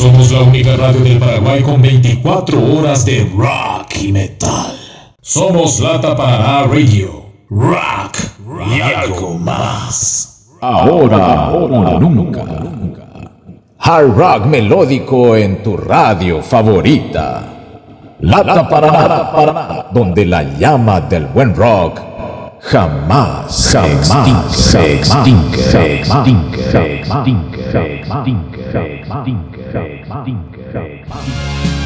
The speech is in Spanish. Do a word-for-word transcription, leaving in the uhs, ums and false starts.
Somos la única radio del Paraguay con veinticuatro horas de rock y metal. Somos Lata Paraná Radio. Rock y algo más. Ahora o nunca. Hard rock melódico en tu radio favorita. Lata Paraná, Paraná, donde la llama del buen rock jamás, jamás se extingue, se extingue, se extingue, se extingue, se extingue, se extingue, se extingue.